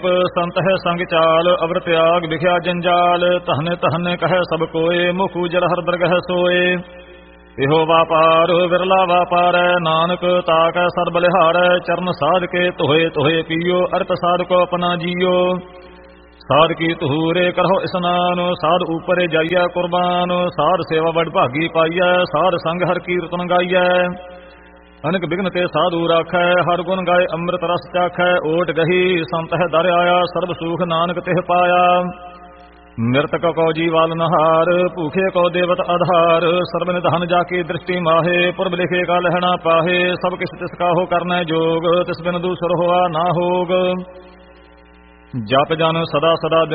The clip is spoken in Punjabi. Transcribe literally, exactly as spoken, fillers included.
ਸੰਤ ਹੈ ਸੰਗ ਚਾਲ ਅਵਰ ਤਿਆਗ ਵਿਖਿਆ ਜੰਜਾਲ ਧਨ ਧਨ ਕਹੈ ਸਭ ਕੋਏ ਮੁਖ ਉਜਲ ਹਰ ਦਰਗਹਿ ਸੋਏ ਇਹੋ ਵਾਪਾਰ ਵਿਰਲਾ ਵਾਪਾਰੈ ਨਾਨਕ ਤਾਕੈ ਸਦ ਬਲਿਹਾਰੈ ਚਰਨ ਸਾਧ ਕੇ ਤੋਹੇ ਤੋਹੇ ਪੀਓ ਅਰਥ ਸਾਧ ਕੋ ਆਪਣਾ ਜੀਓ ਸਾਧ ਕੀ ਤਹੂਰੇ ਕਰੋ ਇਸਨਾਨ ਸਾਧ ਉਪਰੇ ਜਾਈਐ ਕੁਰਬਾਨ ਸਾਧ ਸੇਵਾ ਵਡ ਭਾਗੀ ਪਾਈਐ ਸਾਧ ਸੰਗ ਹਰ ਕੀਰਤਨ ਗਾਈਐ ਅਨਕ ਬਿਗਨ ਤੇ ਸਾਧੂ ਰਾਖੈ ਹਰ ਗੁਣ ਗਾਏ ਅੰਮ੍ਰਿਤ ਰਸ ਚਾਖੈ ਓਟ ਗਹੀ ਸੰਤ ਹੈ ਦਰ ਆਇਆ ਸਰਬ ਸੁਖ ਨਾਨਕ ਤਿਹ ਪਾਇਆ ਨਿਰਤਕ ਕੋ ਜੀਵਾਲ ਨਹਾਰ ਭੂਖੇ ਕੋ ਦੇਵਤ ਆਧਾਰ ਸਰਬ ਨਿਧਨ ਜਾ ਕੇ ਦ੍ਰਿਸ਼ਟੀ ਮਾਹੇ ਪੁਰਬ ਲਿਖੇ ਕਾ ਲਹਿਣਾ ਪਾਹੇ ਸਭ ਕਿਛ ਤਿਸ ਕਾਹੋ ਕਰਨਾ ਜੋਗ ਤਿਸ ਬਿਨ ਦੂਸਰ ਹੋਆ ਨਾ ਹੋਗ ਜਪ ਜਨ ਸਦਾ ਸਦਾ